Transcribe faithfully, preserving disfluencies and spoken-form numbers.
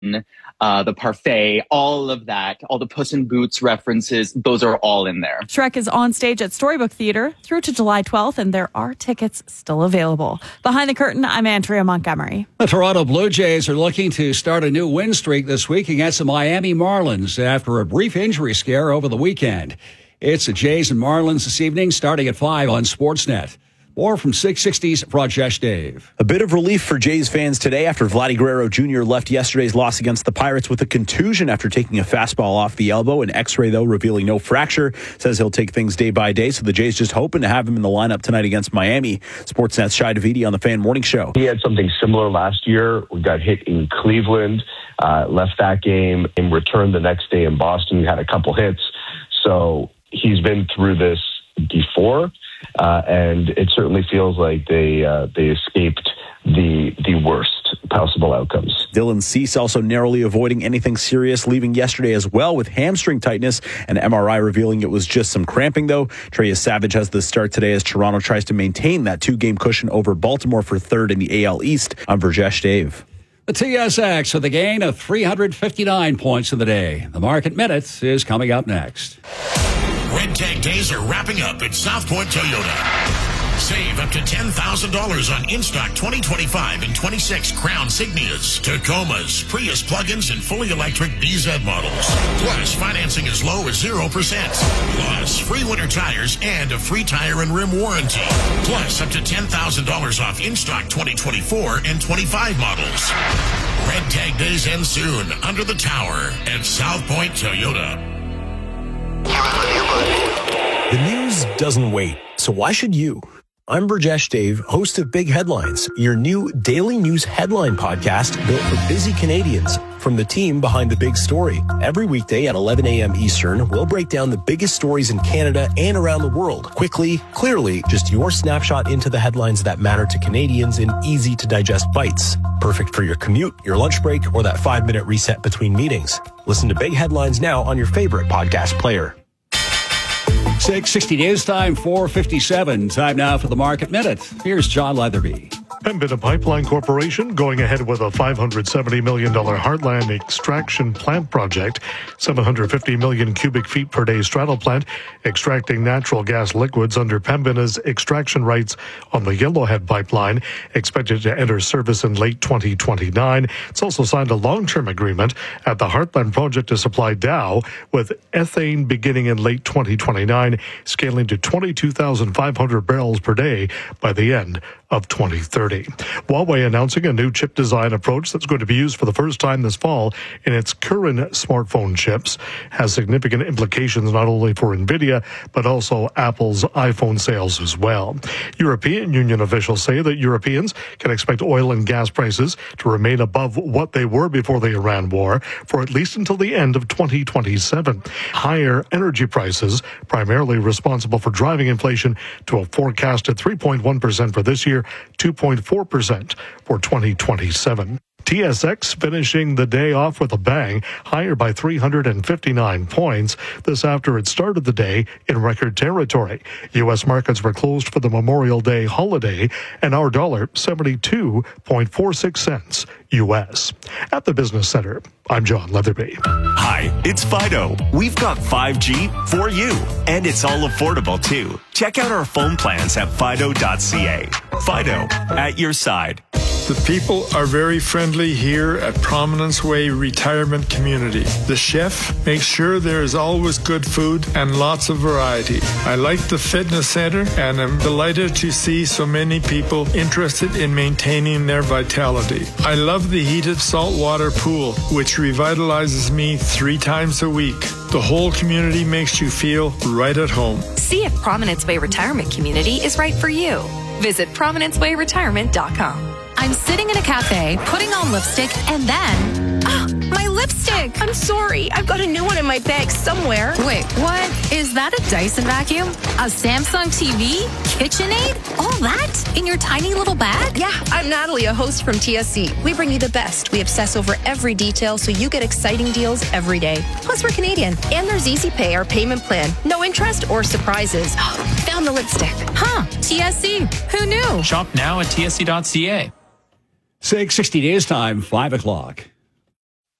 Uh, the parfait, all of that, all the Puss in Boots references, those are all in there. Shrek is on stage at Storybook Theatre through to July twelfth, and there are tickets still available. Behind the curtain, I'm Andrea Montgomery. The Toronto Blue Jays are looking to start a new win streak this week against the Miami Marlins after a brief injury scare over the weekend. It's the Jays and Marlins this evening, starting at five on Sportsnet. More from six sixty's Rajesh Dave. A bit of relief for Jays fans today after Vladdy Guerrero Junior left yesterday's loss against the Pirates with a contusion after taking a fastball off the elbow. An x-ray, though, revealing no fracture. Says he'll take things day by day, so the Jays just hoping to have him in the lineup tonight against Miami. Sportsnet's Shai Davidi on the Fan Morning Show. He had something similar last year. We got hit in Cleveland, uh, left that game, and returned the next day in Boston. Had a couple hits. So he's been through this before. Uh, and it certainly feels like they uh, they escaped the the worst possible outcomes. Dylan Cease also narrowly avoiding anything serious, leaving yesterday as well with hamstring tightness. An M R I revealing it was just some cramping, though. Trey Savage has the start today as Toronto tries to maintain that two-game cushion over Baltimore for third in the A L East. I'm Rajesh Dave. The T S X with a gain of three hundred fifty-nine points in the day. The Market Minute is coming up next. Red Tag Days are wrapping up at South Point Toyota. Save up to ten thousand dollars on in-stock twenty twenty-five and twenty-six Crown Signias, Tacomas, Prius plug-ins, and fully electric B Z models. Plus, financing as low as zero percent. Plus, free winter tires and a free tire and rim warranty. Plus, up to ten thousand dollars off in-stock twenty twenty-four and twenty-five models. Red Tag Days end soon under the tower at South Point Toyota. The news doesn't wait, so why should you? I'm Rajesh Dave, host of Big Headlines, your new daily news headline podcast built for busy Canadians. From the team behind the big story. Every weekday at eleven a.m. Eastern, we'll break down the biggest stories in Canada and around the world. Quickly, clearly, just your snapshot into the headlines that matter to Canadians in easy-to-digest bites. Perfect for your commute, your lunch break, or that five-minute reset between meetings. Listen to Big Headlines now on your favorite podcast player. six sixty News Time, four fifty-seven. Time now for the Market Minute. Here's John Leatherby. Pembina Pipeline Corporation going ahead with a five hundred seventy million dollars Heartland extraction plant project, seven hundred fifty million cubic feet per day straddle plant, extracting natural gas liquids under Pembina's extraction rights on the Yellowhead Pipeline, expected to enter service in late twenty twenty-nine. It's also signed a long-term agreement at the Heartland project to supply Dow with ethane beginning in late twenty twenty-nine, scaling to twenty-two thousand five hundred barrels per day by the end of twenty thirty. Huawei announcing a new chip design approach that's going to be used for the first time this fall in its current smartphone chips. Has significant implications not only for NVIDIA, but also Apple's iPhone sales as well. European Union officials say that Europeans can expect oil and gas prices to remain above what they were before the Iran war for at least until the end of twenty twenty-seven. Higher energy prices, primarily responsible for driving inflation to a forecasted three point one percent for this year, two point four percent for twenty twenty-seven. T S X finishing the day off with a bang, higher by three hundred fifty-nine points. This after it started the day in record territory. U S markets were closed for the Memorial Day holiday, and our dollar seventy-two point four six cents U S. At the Business Center, I'm John Leatherby. Hi, it's Fido. We've got five G for you, and it's all affordable too. Check out our phone plans at fido dot c a. Fido, at your side. The people are very friendly here at Prominence Way Retirement Community. The chef makes sure there is always good food and lots of variety. I like the fitness center and I'm delighted to see so many people interested in maintaining their vitality. I love the heated saltwater pool, which revitalizes me three times a week. The whole community makes you feel right at home. See if Prominence Way Retirement Community is right for you. Visit prominence way retirement dot com. I'm sitting in a cafe, putting on lipstick, and then... Oh, my lipstick! I'm sorry. I've got a new one in my bag somewhere. Wait, what? Is that a Dyson vacuum? A Samsung T V? KitchenAid? All that? In your tiny little bag? Yeah, I'm Natalie, a host from T S C. We bring you the best. We obsess over every detail so you get exciting deals every day. Plus, we're Canadian. And there's Easy Pay, our payment plan. No interest or surprises. Found the lipstick. Huh, T S C. Who knew? Shop now at T S C dot C A. six sixty News Time, five o'clock.